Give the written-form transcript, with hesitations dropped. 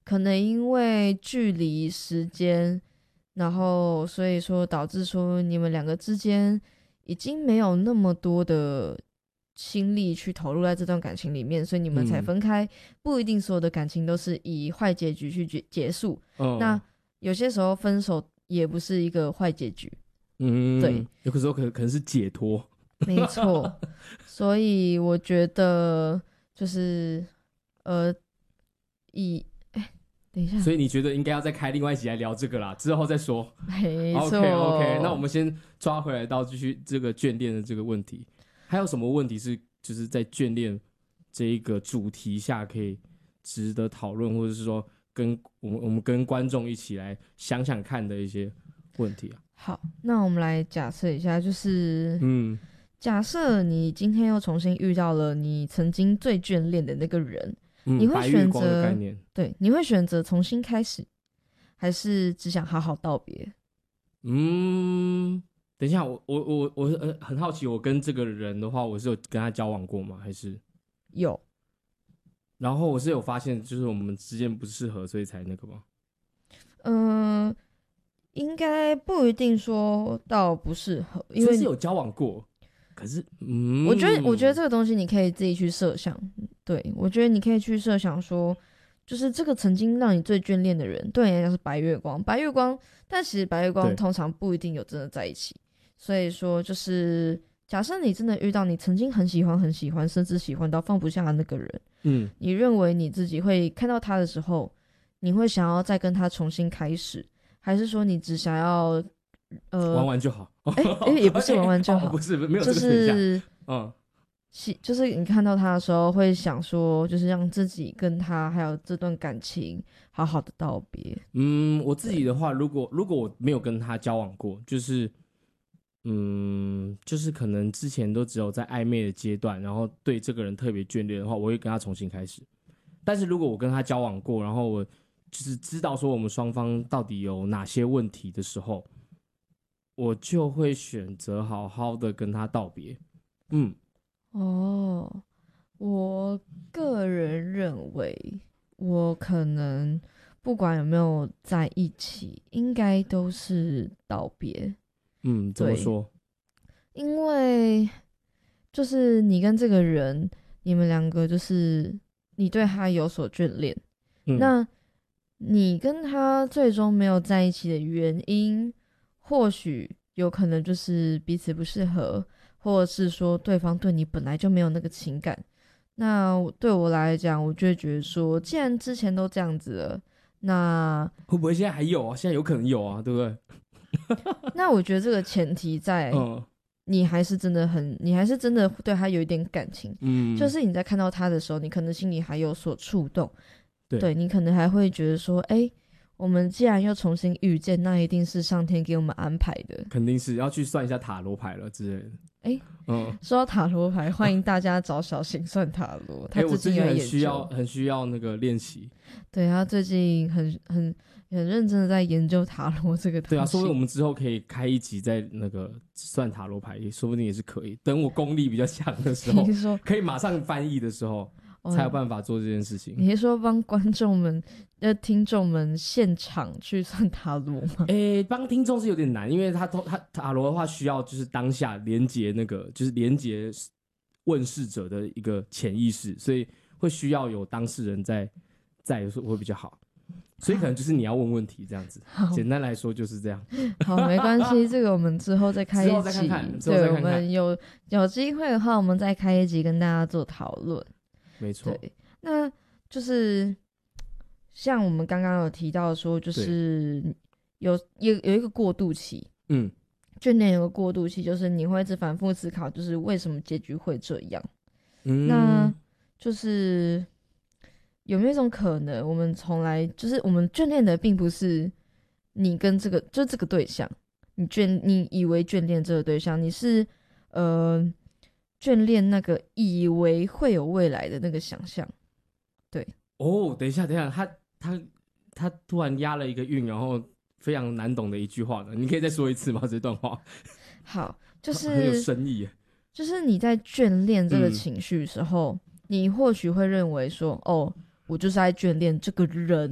可能因为距离时间，然后所以说导致说你们两个之间已经没有那么多的心力去投入在这段感情里面，所以你们才分开。不一定所有的感情都是以坏结局去结束，那有些时候分手也不是一个坏结局。对， 有的时候可能是解脱。 没错。所以我觉得就是等一下， 所以你觉得应该要再开另外一集来聊这个啦，之后再说。 没错。 OK， 那我们先抓回来到继续这个眷恋的这个问题。还有什么问题是就是在眷恋这一个主题下可以值得讨论，或者是说跟我们跟观众一起来想想看的一些问题啊？ 好，那我们来假设一下，就是假设你今天又重新遇到了你曾经最眷恋的那个人，你会选择白月光的概念，对，你会选择重新开始，还是只想好好道别？ 等一下，我很好奇，我跟这个人的话，我是有跟他交往过吗？还是有？ 然后我是有发现，就是我们之间不适合，所以才那个吗？ 应该不一定说到不适合，因为是有交往过。可是， 我觉得这个东西你可以自己去设想。对，我觉得你可以去设想说，就是这个曾经让你最眷恋的人，对你来讲是白月光，但其实白月光通常不一定有真的在一起。所以说，就是假设你真的遇到你曾经很喜欢，甚至喜欢到放不下的那个人，你认为你自己会看到他的时候，你会想要再跟他重新开始，还是说你只想要玩玩就好？ 也不是玩玩就好， 不是没有这个选项。 就是你看到他的时候会想说，就是让自己跟他还有这段感情好好的道别。 我自己的话，如果我没有跟他交往过，就是可能之前都只有在暧昧的阶段，然后对这个人特别眷恋的话，我会跟他重新开始。但是如果我跟他交往过，然后我就是知道说我们双方到底有哪些问题的时候，我就会选择好好的跟他道别。 我个人认为，我可能不管有没有在一起，应该都是道别。 怎么说？ 因为就是你跟这个人，你们两个就是你对他有所眷恋，那你跟他最终没有在一起的原因，或许有可能就是彼此不适合，或者是说对方对你本来就没有那个情感。那对我来讲，我就会觉得说，既然之前都这样子了，那会不会现在还有啊？现在有可能有啊，对不对？ 那我觉得这个前提在，你还是真的对他有一点感情，就是你在看到他的时候，你可能心里还有所触动，对，你可能还会觉得说，我们既然又重新遇见，那一定是上天给我们安排的， 肯定是要去算一下塔罗牌了之类的。 说到塔罗牌，欢迎大家找小新算塔罗。他我最近很需要那个练习。 对，他最近很认真的在研究塔罗这个东西。 对啊，说不定我们之后可以开一集在那个算塔罗牌，说不定也是可以。等我功力比较强的时候，可以马上翻译的时候，才有办法做这件事情。 你是说帮观众们、听众们现场去算塔罗吗？ 帮听众是有点难，因为他塔罗的话需要就是当下连接那个，就是连接问世者的一个潜意识，所以会需要有当事人在会比较好。所以可能就是你要问问题这样子，简单来说就是这样。 好，没关系，这个我们之后再开一集。 之后再看看。 对，我们有机会的话，我们再开一集跟大家做讨论。 没错。 对，那就是像我们刚刚有提到说，就是有一个过渡期。眷恋有个过渡期，就是你会一直反复思考，就是为什么结局会这样。那就是有没有一种可能，我们从来就是我们眷恋的并不是你跟这个对象，你以为眷恋这个对象，你是眷恋那个以为会有未来的那个想象。对。 等一下，他突然押了一个韵，然后非常难懂的一句话呢，你可以再说一次吗？这段话。 好，就是很有深意耶。 就是你在眷恋这个情绪的时候，你或许会认为说，我就是在眷恋这个人。